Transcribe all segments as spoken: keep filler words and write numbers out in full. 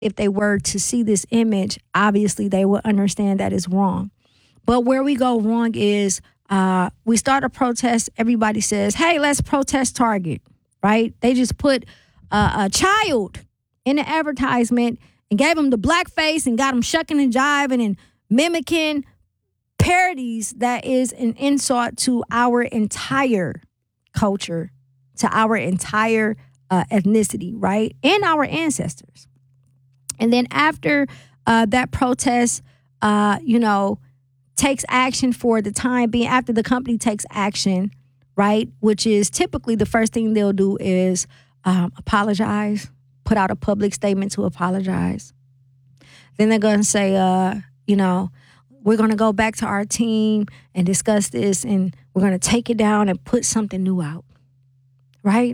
if they were to see this image, obviously they would understand that it's wrong. But where we go wrong is uh, we start a protest. Everybody says, hey, let's protest Target, right? They just put uh, a child in the advertisement and gave him the blackface and got him shucking and jiving and mimicking parodies that is an insult to our entire culture, to our entire uh, ethnicity, right? And our ancestors. And then after uh, that protest, uh, you know, takes action for the time being, after the company takes action, right, which is typically the first thing they'll do is um, apologize, put out a public statement to apologize. Then they're going to say, uh, you know, we're going to go back to our team and discuss this, and we're going to take it down and put something new out, right?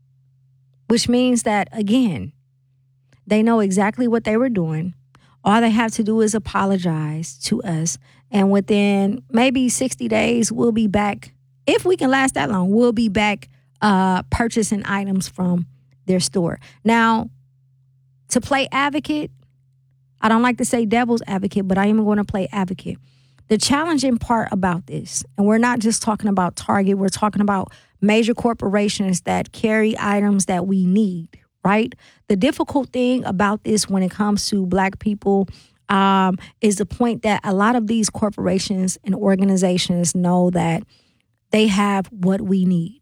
Which means that, again, they know exactly what they were doing. All they have to do is apologize to us, and within maybe sixty days, we'll be back. If we can last that long, we'll be back uh, purchasing items from their store. Now, to play advocate, I don't like to say devil's advocate, but I am going to play advocate. The challenging part about this, and we're not just talking about Target, we're talking about major corporations that carry items that we need, right? The difficult thing about this when it comes to Black people um, is the point that a lot of these corporations and organizations know that they have what we need.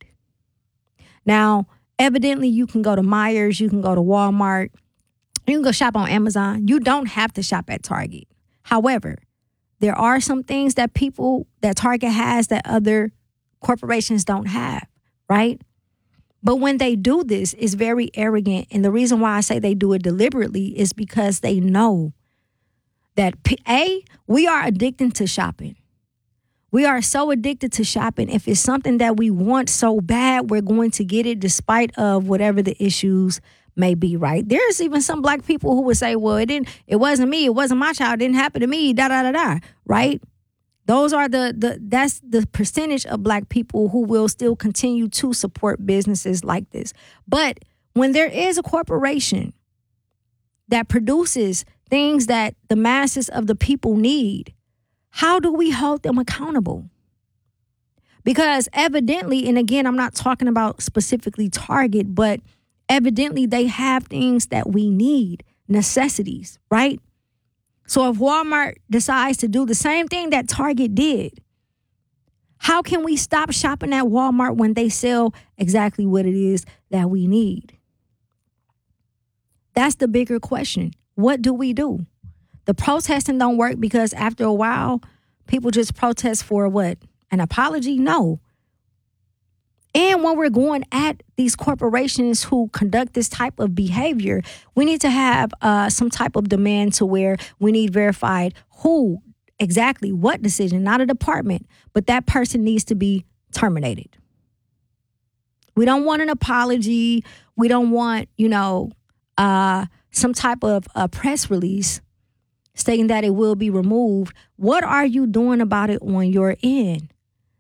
Now, evidently, you can go to Myers, you can go to Walmart, you can go shop on Amazon. You don't have to shop at Target. However, there are some things that people, that Target has that other corporations don't have, right? But when they do this, it's very arrogant. And the reason why I say they do it deliberately is because they know that, A, we are addicted to shopping. We are so addicted to shopping. If it's something that we want so bad, we're going to get it despite of whatever the issues may be, right? There's even some Black people who would say, well, it didn't, it wasn't me, it wasn't my child, it didn't happen to me, da da da da, right? Those are the the that's the percentage of Black people who will still continue to support businesses like this. But when there is a corporation that produces things that the masses of the people need, how do we hold them accountable? Because evidently, and again, I'm not talking about specifically Target, but evidently they have things that we need, necessities, right? So if Walmart decides to do the same thing that Target did, how can we stop shopping at Walmart when they sell exactly what it is that we need? That's the bigger question. What do we do? The protesting don't work because after a while, people just protest for what? An apology? No. And when we're going at these corporations who conduct this type of behavior, we need to have uh, some type of demand to where we need verified who exactly, what decision, not a department, but that person needs to be terminated. We don't want an apology. We don't want, you know, uh, some type of uh, press release stating that it will be removed. What are you doing about it on your end?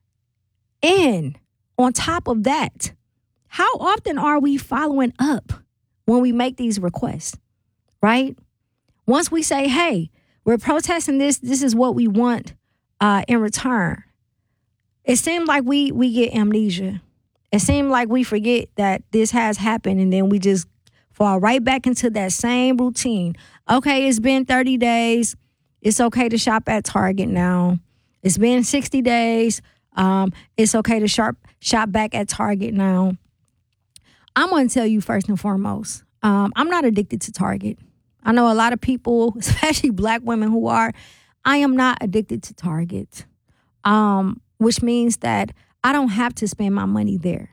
And on top of that, how often are we following up when we make these requests, right? Once we say, hey, we're protesting this, this is what we want uh, in return. It seems like we we get amnesia. It seems like we forget that this has happened, and then we just fall right back into that same routine. Okay, it's been thirty days. It's okay to shop at Target now. It's been sixty days. Um, it's okay to shop, shop back at Target now. I'm going to tell you first and foremost, um, I'm not addicted to Target. I know a lot of people, especially Black women who are. I am not addicted to Target, um, which means that I don't have to spend my money there.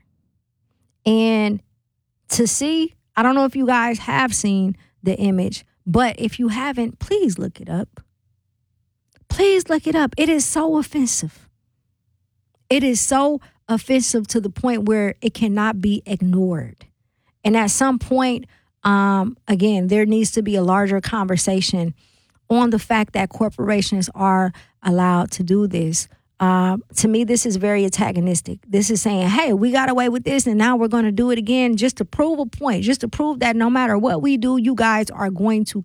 And to see, I don't know if you guys have seen the image, but if you haven't, please look it up. Please look it up. It is so offensive. It is so offensive to the point where it cannot be ignored. And at some point, um, again, there needs to be a larger conversation on the fact that corporations are allowed to do this Uh, to me, this is very antagonistic. This is saying, hey, we got away with this and now we're going to do it again just to prove a point, just to prove that no matter what we do, you guys are going to